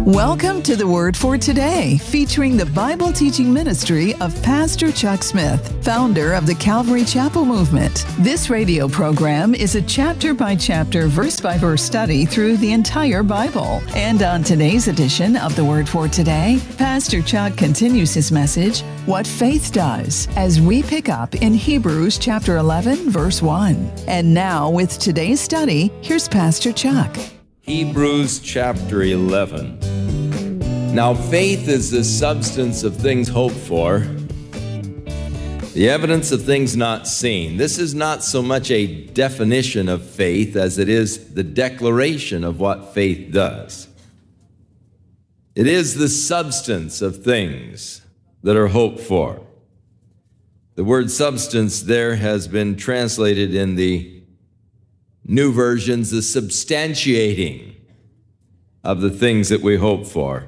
Welcome to the Word for Today, featuring the Bible teaching ministry of Pastor Chuck Smith, founder of the Calvary Chapel Movement. This radio program is a chapter-by-chapter, verse-by-verse study through the entire Bible. And on today's edition of the Word for Today, Pastor Chuck continues his message, What Faith Does, as we pick up in Hebrews chapter 11, verse 1. And now, with today's study, here's Pastor Chuck. Hebrews chapter 11. Now faith is the substance of things hoped for, the evidence of things not seen. This is not so much a definition of faith as it is the declaration of what faith does. It is the substance of things that are hoped for. The word substance there has been translated in the new versions, the substantiating of the things that we hope for.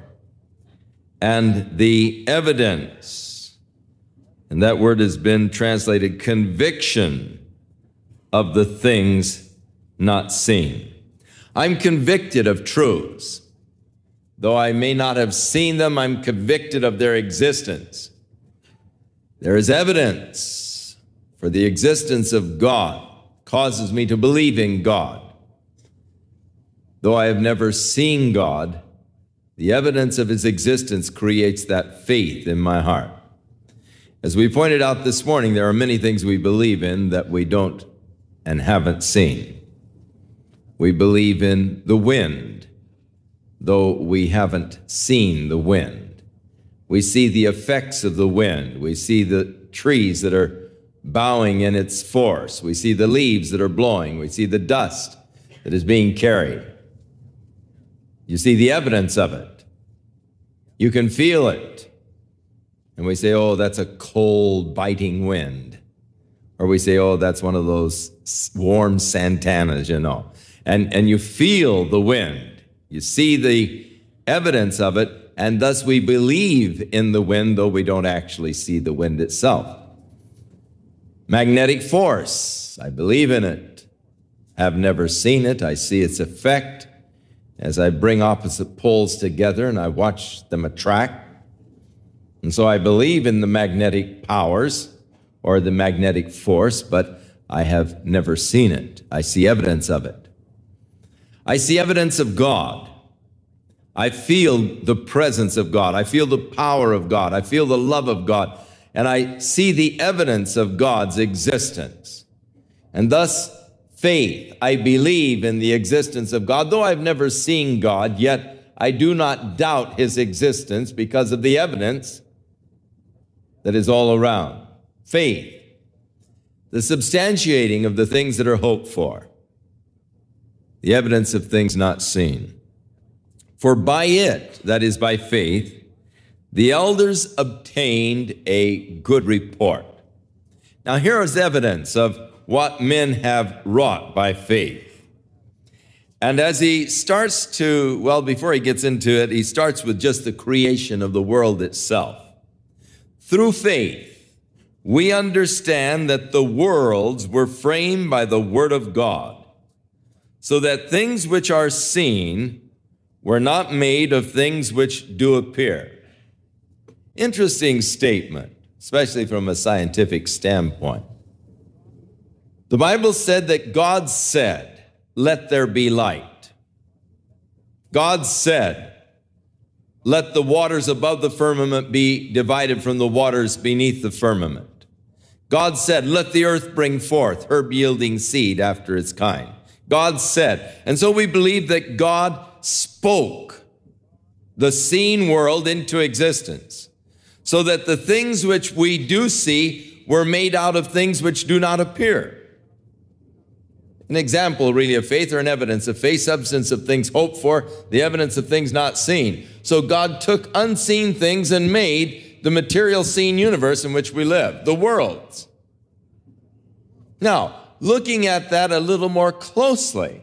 And the evidence, and that word has been translated conviction of the things not seen. I'm convicted of truths. Though I may not have seen them, I'm convicted of their existence. There is evidence for the existence of God. Causes me to believe in God. Though I have never seen God, the evidence of his existence creates that faith in my heart. As we pointed out this morning, there are many things we believe in that we don't and haven't seen. We believe in the wind, though we haven't seen the wind. We see the effects of the wind. We see the trees that are bowing in its force. We see the leaves that are blowing. We see the dust that is being carried. You see the evidence of it. You can feel it. And we say, oh, that's a cold, biting wind. Or we say, oh, that's one of those warm Santanas, you know. And you feel the wind. You see the evidence of it, and thus we believe in the wind, though we don't actually see the wind itself. Magnetic force, I believe in it. Have never seen it. I see its effect as I bring opposite poles together and I watch them attract. And so I believe in the magnetic powers or the magnetic force, but I have never seen it. I see evidence of it. I see evidence of God. I feel the presence of God. I feel the power of God. I feel the love of God. And I see the evidence of God's existence. And thus, faith, I believe in the existence of God. Though I've never seen God, yet I do not doubt his existence because of the evidence that is all around. Faith, the substantiating of the things that are hoped for, the evidence of things not seen. For by it, that is by faith, the elders obtained a good report. Now here is evidence of what men have wrought by faith. And as he starts to, well, before he gets into it, he starts with just the creation of the world itself. Through faith, we understand that the worlds were framed by the word of God, so that things which are seen were not made of things which do appear. Interesting statement, especially from a scientific standpoint. The Bible said that God said, let there be light. God said, let the waters above the firmament be divided from the waters beneath the firmament. God said, let the earth bring forth herb-yielding seed after its kind. God said, and so we believe that God spoke the seen world into existence, so that the things which we do see were made out of things which do not appear. An example, really, of faith, or an evidence of faith, substance of things hoped for, the evidence of things not seen. So God took unseen things and made the material seen universe in which we live, the worlds. Now, looking at that a little more closely,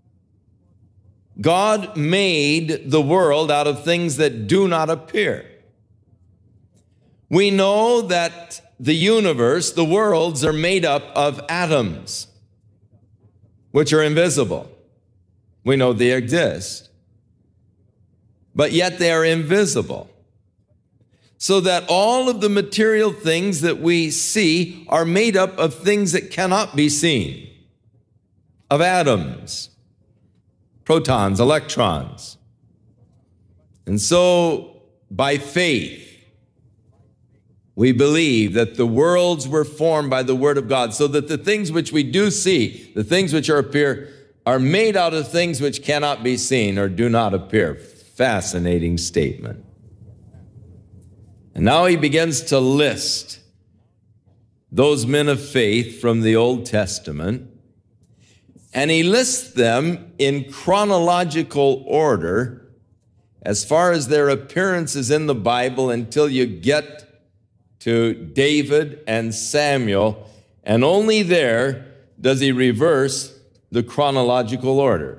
God made the world out of things that do not appear. We know that the universe, the worlds, are made up of atoms, which are invisible. We know they exist. but yet they are invisible. So that all of the material things that we see are made up of things that cannot be seen, of atoms, protons, electrons. And so, by faith, we believe that the worlds were formed by the Word of God, so that the things which we do see, the things which appear, are made out of things which cannot be seen or do not appear. Fascinating statement. And now he begins to list those men of faith from the Old Testament, and he lists them in chronological order as far as their appearances in the Bible until you get to David and Samuel, and only there does he reverse the chronological order.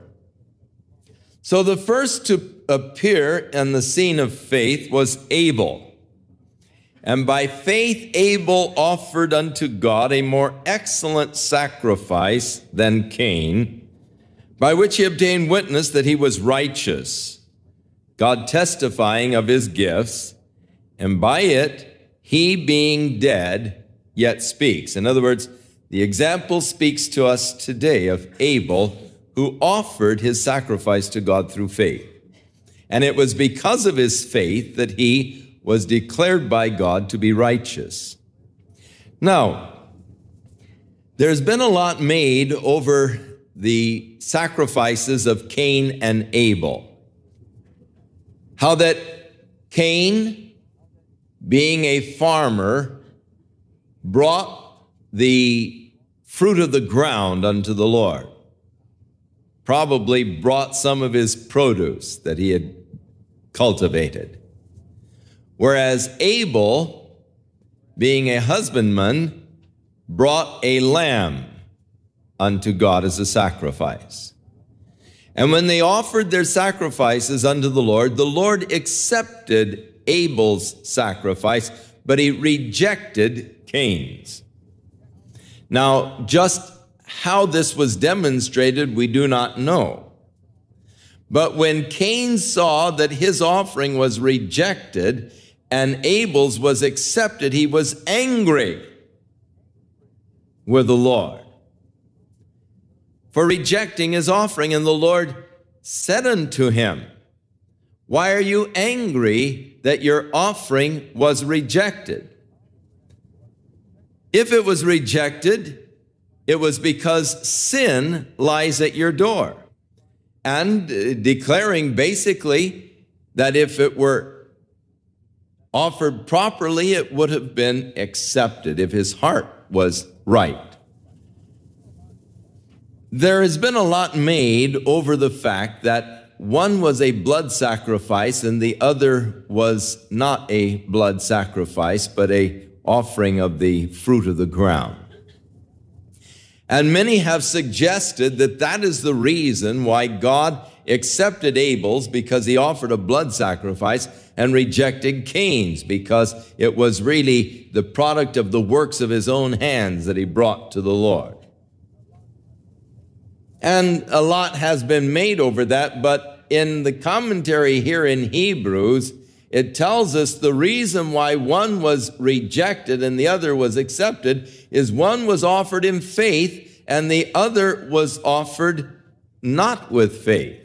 So the first to appear in the scene of faith was Abel. And by faith Abel offered unto God a more excellent sacrifice than Cain, by which he obtained witness that he was righteous, God testifying of his gifts, and by it he being dead yet speaks. In other words, the example speaks to us today of Abel, who offered his sacrifice to God through faith. And it was because of his faith that he was declared by God to be righteous. Now, there's been a lot made over the sacrifices of Cain and Abel. How that Cain, being a farmer, brought the fruit of the ground unto the Lord. Probably brought some of his produce that he had cultivated. Whereas Abel, being a husbandman, brought a lamb unto God as a sacrifice. And when they offered their sacrifices unto the Lord accepted Abel's sacrifice, but he rejected Cain's. Now, just how this was demonstrated, we do not know. But when Cain saw that his offering was rejected and Abel's was accepted, he was angry with the Lord for rejecting his offering. And the Lord said unto him, "Why are you angry that your offering was rejected? If it was rejected, it was because sin lies at your door." And declaring basically that if it were offered properly, it would have been accepted if his heart was right. There has been a lot made over the fact that one was a blood sacrifice and the other was not a blood sacrifice, but a offering of the fruit of the ground. And many have suggested that that is the reason why God accepted Abel's, because he offered a blood sacrifice, and rejected Cain's, because it was really the product of the works of his own hands that he brought to the Lord. And a lot has been made over that, but in the commentary here in Hebrews, it tells us the reason why one was rejected and the other was accepted is one was offered in faith and the other was offered not with faith.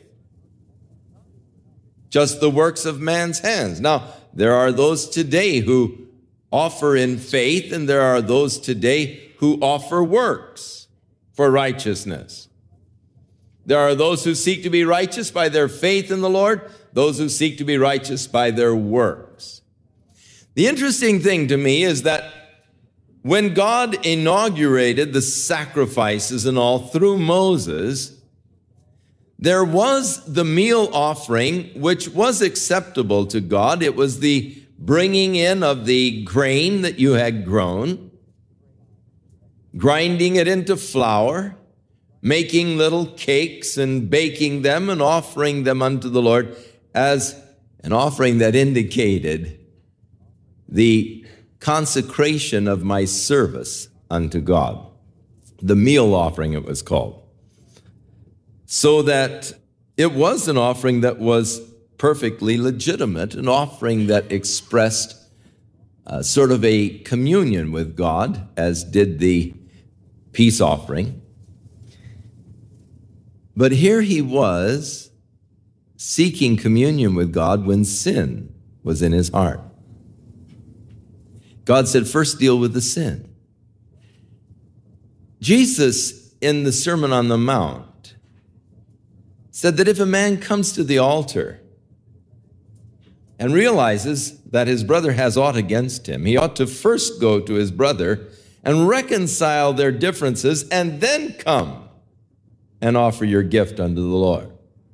Just the works of man's hands. Now, there are those today who offer in faith, and there are those today who offer works for righteousness. There are those who seek to be righteous by their faith in the Lord, those who seek to be righteous by their works. The interesting thing to me is that when God inaugurated the sacrifices and all through Moses, there was the meal offering, which was acceptable to God. It was the bringing in of the grain that you had grown, grinding it into flour, making little cakes and baking them and offering them unto the Lord as an offering that indicated the consecration of my service unto God. The meal offering, it was called. So that it was an offering that was perfectly legitimate, an offering that expressed sort of a communion with God, as did the peace offering. But here he was seeking communion with God when sin was in his heart. God said, first deal with the sin. Jesus, in the Sermon on the Mount, said that if a man comes to the altar and realizes that his brother has aught against him, he ought to first go to his brother and reconcile their differences and then come and offer your gift unto the Lord.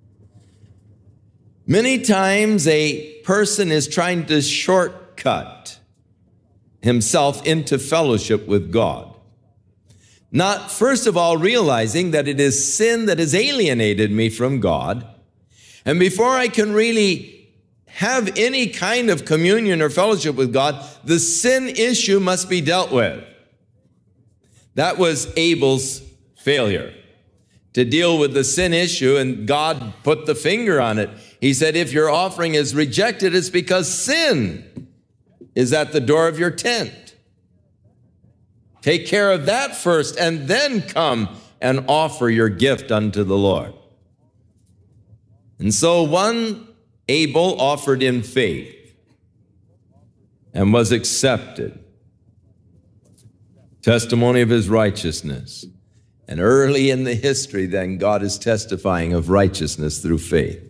Many times a person is trying to shortcut himself into fellowship with God, not first of all realizing that it is sin that has alienated me from God. And before I can really have any kind of communion or fellowship with God, the sin issue must be dealt with. That was Abel's failure, to deal with the sin issue, and God put the finger on it. He said, if your offering is rejected, it's because sin is at the door of your tent. Take care of that first, and then come and offer your gift unto the Lord. And so one Abel offered in faith and was accepted. Testimony of his righteousness. And early in the history, then, God is testifying of righteousness through faith.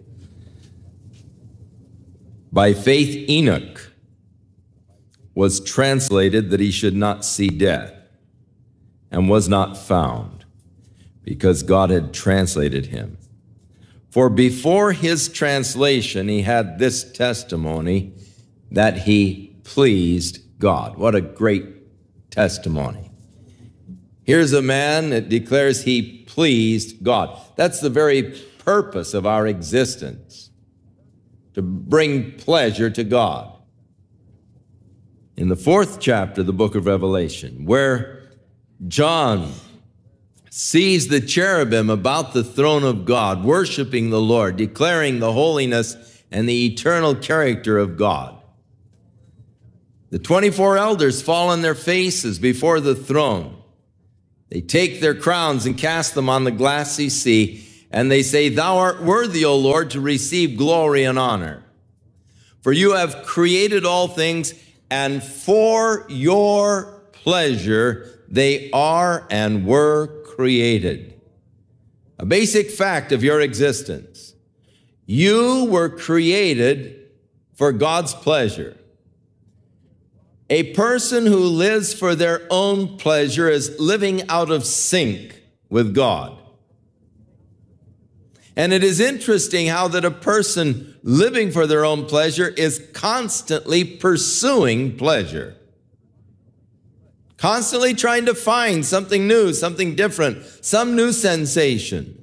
By faith, Enoch was translated that he should not see death, and was not found, because God had translated him. For before his translation, he had this testimony that he pleased God. What a great testimony. Here's a man that declares he pleased God. That's the very purpose of our existence, to bring pleasure to God. In the 4th chapter of the book of Revelation, where John sees the cherubim about the throne of God, worshiping the Lord, declaring the holiness and the eternal character of God, the 24 elders fall on their faces before the throne. They take their crowns and cast them on the glassy sea, and they say, "Thou art worthy, O Lord, to receive glory and honor. For you have created all things, and for your pleasure they are and were created." A basic fact of your existence. You were created for God's pleasure. A person who lives for their own pleasure is living out of sync with God. And it is interesting how that a person living for their own pleasure is constantly pursuing pleasure, constantly trying to find something new, something different, some new sensation.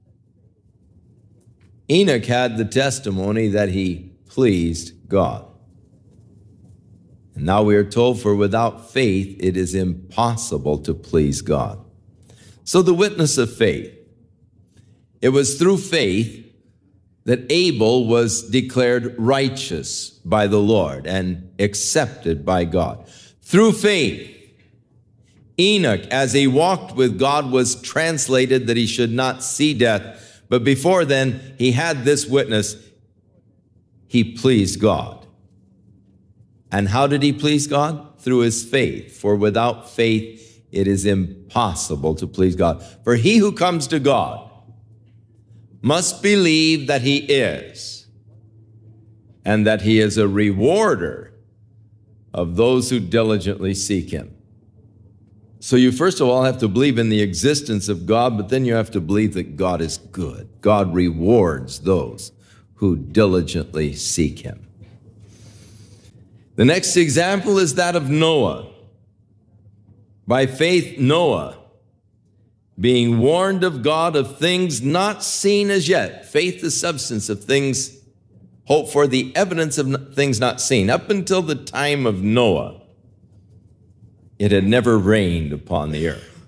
Enoch had the testimony that he pleased God. And now we are told, for without faith it is impossible to please God. So the witness of faith. It was through faith that Abel was declared righteous by the Lord and accepted by God. Through faith, Enoch, as he walked with God, was translated that he should not see death. But before then, he had this witness: he pleased God. And how did he please God? Through his faith. For without faith, it is impossible to please God. For he who comes to God must believe that he is, and that he is a rewarder of those who diligently seek him. So you first of all have to believe in the existence of God, but then you have to believe that God is good. God rewards those who diligently seek him. The next example is that of Noah. By faith, Noah, being warned of God of things not seen as yet. Faith, the substance of things hoped for, the evidence of things not seen. Up until the time of Noah, it had never rained upon the earth.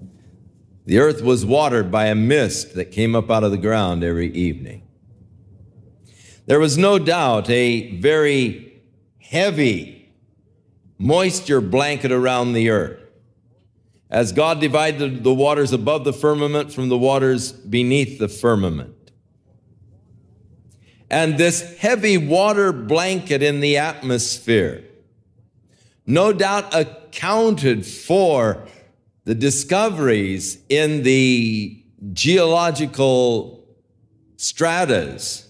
The earth was watered by a mist that came up out of the ground every evening. There was no doubt a very heavy moisture blanket around the earth, as God divided the waters above the firmament from the waters beneath the firmament. And this heavy water blanket in the atmosphere no doubt accounted for the discoveries in the geological stratas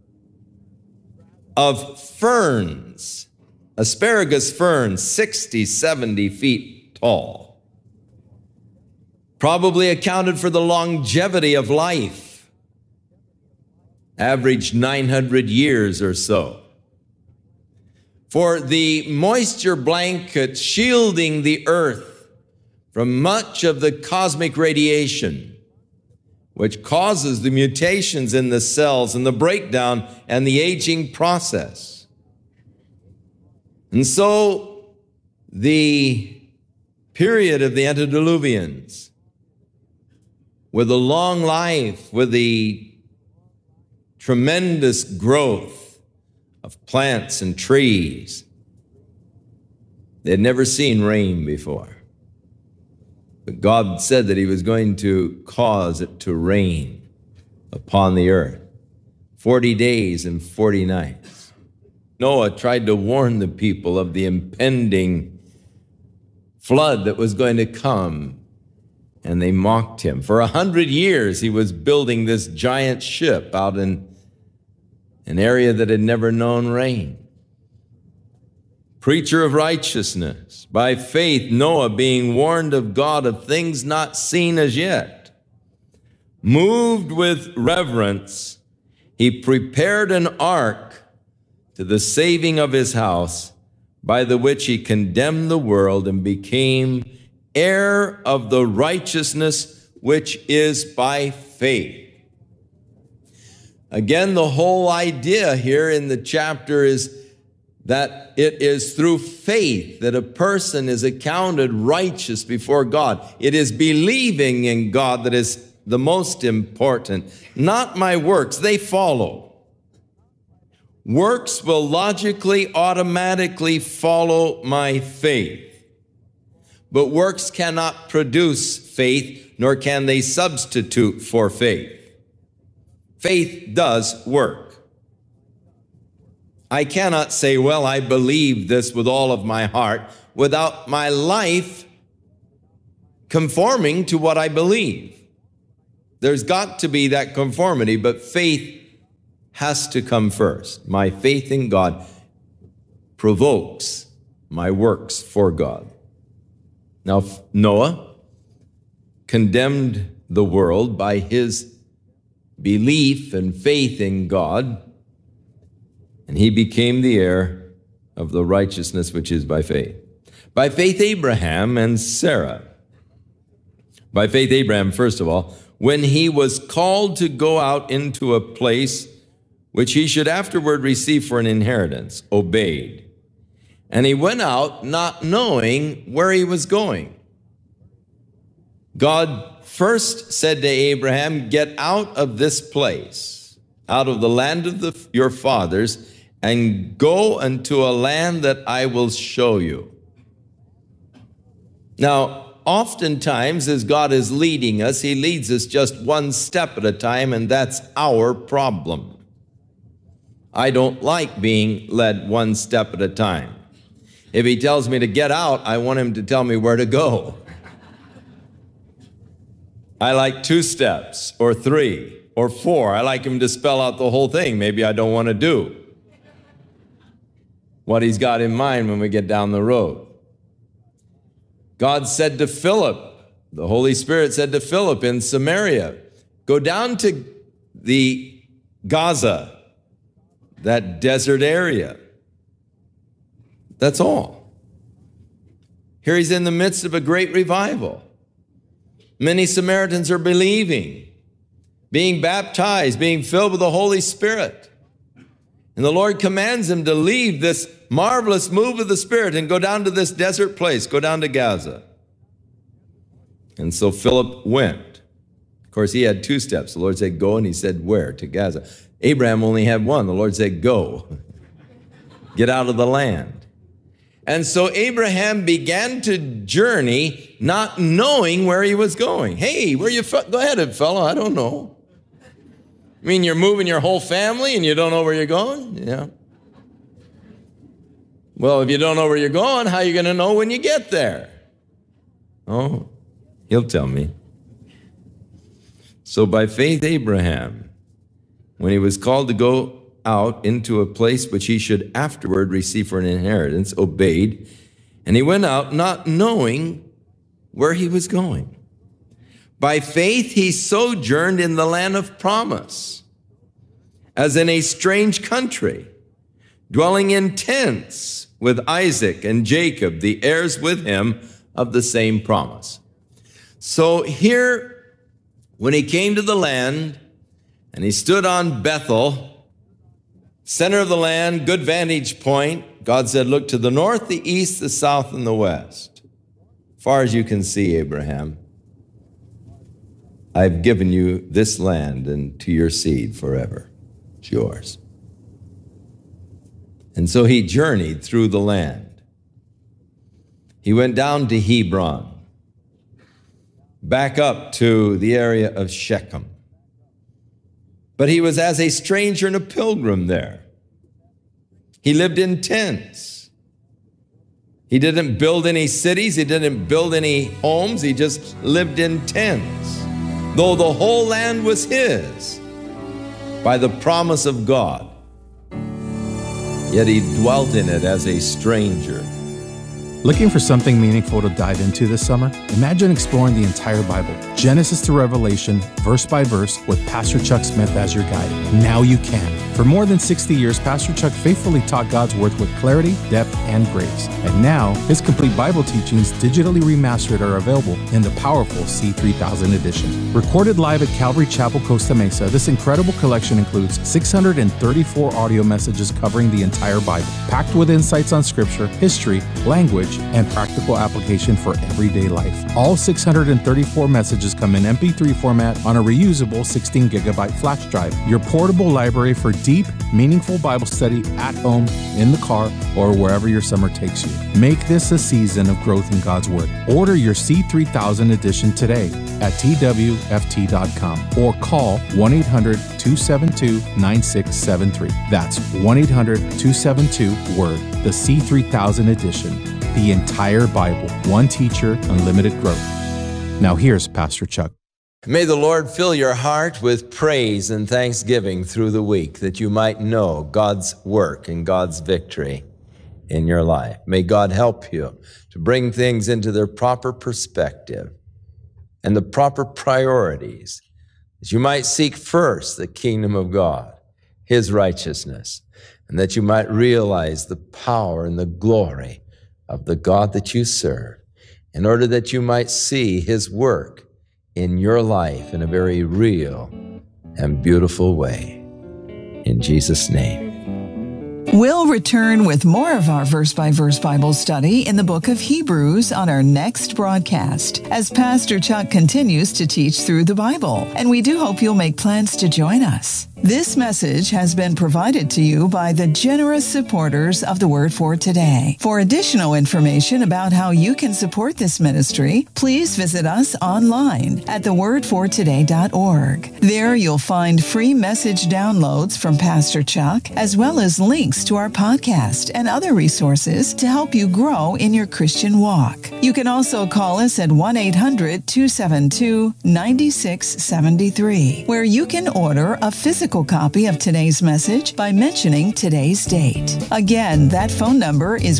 of ferns, asparagus ferns, 60, 70 feet tall. Probably accounted for the longevity of life, averaged 900 years or so. For the moisture blanket shielding the earth from much of the cosmic radiation, which causes the mutations in the cells and the breakdown and the aging process. And so the period of the antediluvians, with a long life, with the tremendous growth of plants and trees, they had never seen rain before. But God said that he was going to cause it to rain upon the earth. 40 days and 40 nights. Noah tried to warn the people of the impending flood that was going to come, and they mocked him. For 100 years, he was building this giant ship out in an area that had never known rain. Preacher of righteousness, by faith, Noah, being warned of God of things not seen as yet, moved with reverence, he prepared an ark to the saving of his house, by the which he condemned the world and became heir of the righteousness which is by faith. Again, the whole idea here in the chapter is that it is through faith that a person is accounted righteous before God. It is believing in God that is the most important, not my works. They follow. Works will logically, automatically follow my faith. But works cannot produce faith, nor can they substitute for faith. Faith does work. I cannot say, well, I believe this with all of my heart, without my life conforming to what I believe. There's got to be that conformity, but faith has to come first. My faith in God provokes my works for God. Now, Noah condemned the world by his belief and faith in God, and he became the heir of the righteousness which is by faith. By faith, Abraham and Sarah. By faith, Abraham, first of all, when he was called to go out into a place which he should afterward receive for an inheritance, obeyed. And he went out not knowing where he was going. God first said to Abraham, get out of this place, out of the land of your fathers, and go unto a land that I will show you. Now, oftentimes, as God is leading us, he leads us just one step at a time, and that's our problem. I don't like being led one step at a time. If he tells me to get out, I want him to tell me where to go. I like 2 steps or 3 or 4. I like him to spell out the whole thing. Maybe I don't want to do what he's got in mind when we get down the road. God said to Philip, the Holy Spirit said to Philip in Samaria, go down to the Gaza, that desert area. That's all. Here he's in the midst of a great revival. Many Samaritans are believing, being baptized, being filled with the Holy Spirit. And the Lord commands him to leave this marvelous move of the Spirit and go down to this desert place, go down to Gaza. And so Philip went. Of course, he had 2 steps. The Lord said, go, and he said, where? To Gaza. Abraham only had one. The Lord said, go, get out of the land. And so Abraham began to journey, not knowing where he was going. Hey, where you go ahead, fellow, I don't know. I mean, you're moving your whole family and you don't know where you're going? Yeah. Well, if you don't know where you're going, how are you going to know when you get there? Oh, he'll tell me. So by faith, Abraham, when he was called to go out into a place which he should afterward receive for an inheritance, obeyed, and he went out not knowing where he was going. By faith, he sojourned in the land of promise, as in a strange country, dwelling in tents with Isaac and Jacob, the heirs with him of the same promise. So here, when he came to the land, and he stood on Bethel, center of the land, good vantage point, God said, look to the north, the east, the south, and the west. Far as you can see, Abraham, I've given you this land and to your seed forever. It's yours. And so he journeyed through the land. He went down to Hebron, back up to the area of Shechem. But he was as a stranger and a pilgrim there. He lived in tents. He didn't build any cities. He didn't build any homes. He just lived in tents. Though the whole land was his by the promise of God, yet he dwelt in it as a stranger. Looking for something meaningful to dive into this summer? Imagine exploring the entire Bible, Genesis to Revelation, verse by verse, with Pastor Chuck Smith as your guide. Now you can. For more than 60 years, Pastor Chuck faithfully taught God's Word with clarity, depth, and grace. And now, his complete Bible teachings, digitally remastered, are available in the powerful C3000 edition. Recorded live at Calvary Chapel, Costa Mesa, this incredible collection includes 634 audio messages covering the entire Bible, packed with insights on Scripture, history, language, and practical application for everyday life. All 634 messages come in MP3 format on a reusable 16-gigabyte flash drive. Your portable library for deep, meaningful Bible study at home, in the car, or wherever your summer takes you. Make this a season of growth in God's Word. Order your C3000 edition today at twft.com or call 1-800-272-9673. That's 1-800-272-WORD, the C3000 edition. The entire Bible, one teacher, unlimited growth. Now here's Pastor Chuck. May the Lord fill your heart with praise and thanksgiving through the week, that you might know God's work and God's victory in your life. May God help you to bring things into their proper perspective and the proper priorities, that you might seek first the kingdom of God, His righteousness, and that you might realize the power and the glory of the God that you serve, in order that you might see His work in your life in a very real and beautiful way. In Jesus' name. We'll return with more of our verse-by-verse Bible study in the book of Hebrews on our next broadcast, as Pastor Chuck continues to teach through the Bible, and we do hope you'll make plans to join us. This message has been provided to you by the generous supporters of the Word for Today. For additional information about how you can support this ministry, please visit us online at thewordfortoday.org. There you'll find free message downloads from Pastor Chuck, as well as links to our podcast and other resources to help you grow in your Christian walk. You can also call us at 1-800-272-9673, where you can order a physical copy of today's message by mentioning today's date. Again, that phone number is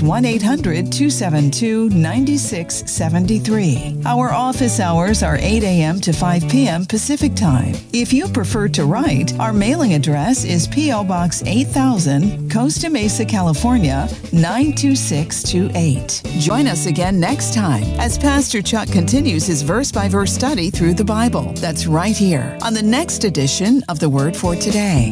1-800-272-9673. Our office hours are 8 a.m. to 5 p.m. Pacific Time. If you prefer to write, our mailing address is P.O. Box 8000, Costa Mesa, California, 92628. Join us again next time as Pastor Chuck continues his verse-by-verse study through the Bible. That's right here on the next edition of The Word for Today.